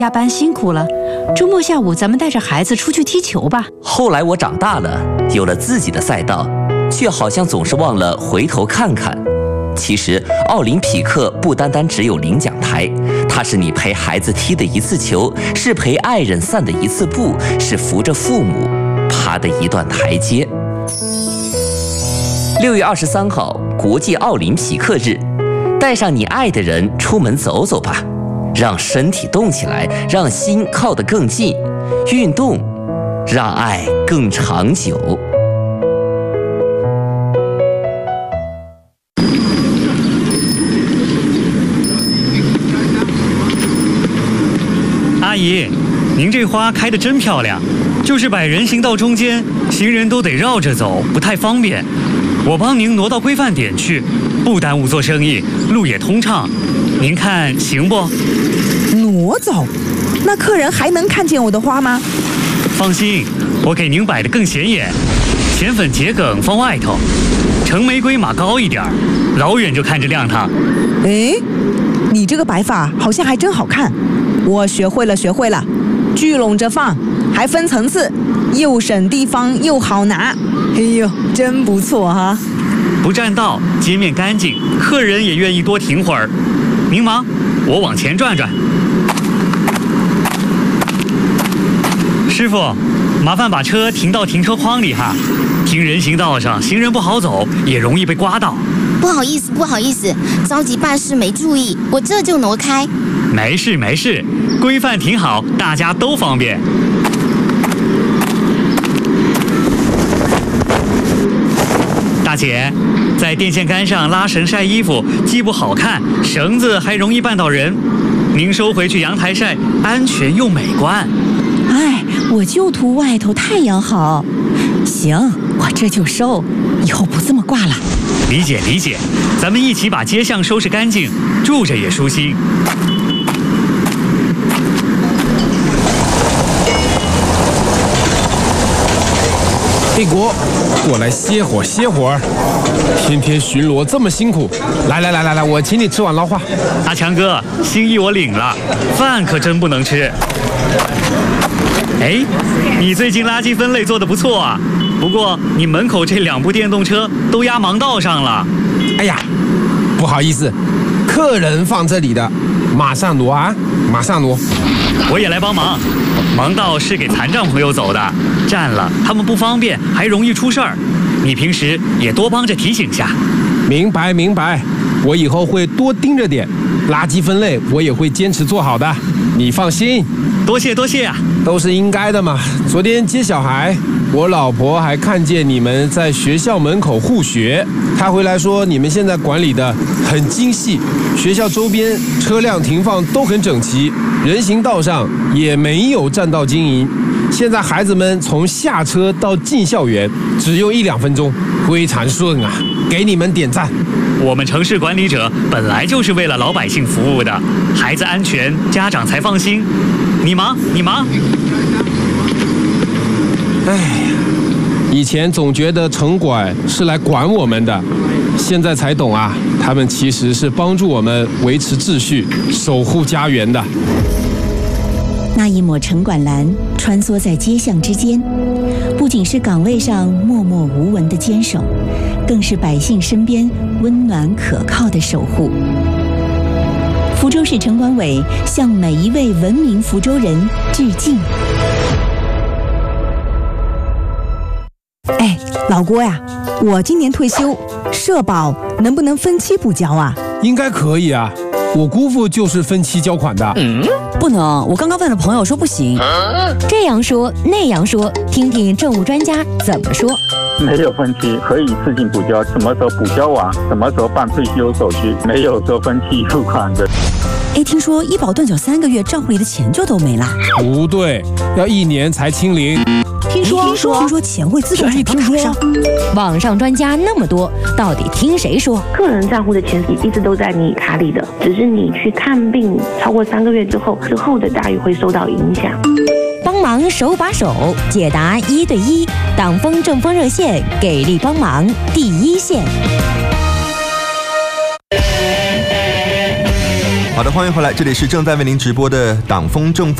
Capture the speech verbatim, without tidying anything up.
加班辛苦了，周末下午咱们带着孩子出去踢球吧。 后来我长大了，有了自己的赛道，却好像总是忘了回头看看。其实奥林匹克不单单只有领奖台，它是你陪孩子踢的一次球，是陪爱人散的一次步，是扶着父母爬的一段台阶。六月二十三号，国际奥林匹克日，带上你爱的人出门走走吧，让身体动起来，让心靠得更近，运动让爱更长久。 阿姨，您这花开得真漂亮，就是摆人行道中间，行人都得绕着走，不太方便。我帮您挪到规范点去，不耽误做生意，路也通畅。您看行不？ 挪走？那客人还能看见我的花吗？ 放心，我给您摆得更显眼。浅粉桔梗放外头，橙玫瑰码高一点，老远就看着亮堂。 哎，你这个摆法好像还真好看。我学会了，学会了，聚拢着放，还分层次，又省地方又好拿。哎呦，真不错哈！ 不占道，街面干净，客人也愿意多停会儿。您忙，我往前转转。师傅，麻烦把车停到停车框里哈。停人行道上，行人不好走，也容易被刮到。 不好意思，不好意思，着急办事没注意，我这就挪开。 没事没事，规范停好，大家都方便。大姐，在电线杆上拉绳晒衣服，既不好看，绳子还容易绊到人。您收回去阳台晒，安全又美观。 哎，我就图外头太阳好。行，我这就收，以后不这么挂了。 理解理解，咱们一起把街巷收拾干净，住着也舒心。 黑国，过来歇会儿歇会儿，天天巡逻这么辛苦，来来来来来，我请你吃碗捞话。 阿强哥，心意我领了，饭可真不能吃。哎，你最近垃圾分类做得不错啊，不过你门口这两部电动车都压盲道上了。 哎呀，不好意思，客人放这里的，马上挪啊，马上挪。 我也来帮忙，盲道是给残障朋友走的，占了他们不方便，还容易出事儿。你平时也多帮着提醒下。 明白明白，我以后会多盯着点，垃圾分类我也会坚持做好的，你放心。 多谢多谢啊， 都是应该的嘛。昨天接小孩，我老婆还看见你们在学校门口护学，她回来说你们现在管理的很精细，学校周边车辆停放都很整齐，人行道上也没有占道经营。现在孩子们从下车到进校园只用一两分钟，非常顺啊，给你们点赞。 我们城市管理者本来就是为了老百姓服务的，孩子安全，家长才放心。你忙，你忙。 哎呀，以前总觉得城管是来管我们的，现在才懂啊，他们其实是帮助我们维持秩序、守护家园的。 那一抹城管蓝穿梭在街巷之间，不仅是岗位上默默无闻的坚守，更是百姓身边温暖可靠的守护。福州市城管委向每一位文明福州人致敬。 哎，老郭呀，我今年退休，社保能不能分期补交啊？ 应该可以啊，我姑父就是分期交款的。 嗯，不能，我刚刚问了朋友说不行。 啊、这样说那样说，听听政务专家怎么说。 没有分期，可以自行补交，什么时候补交完，什么时候办退休手续，没有说分期付款的。 哎，听说医保断缴三个月，账户里的钱就都没了。 不对，要一年才清零。 听说听说听说钱会自动转到卡上。 网上专家那么多，到底听谁说？ 个人账户的钱一直都在你卡里的，只是你去看病超过三个月之后，之后的待遇会受到影响。 帮忙手把手解答一对一，党风政风热线给力帮忙第一线。 欢好的，欢迎回来，这里是正在为您直播的党风正风。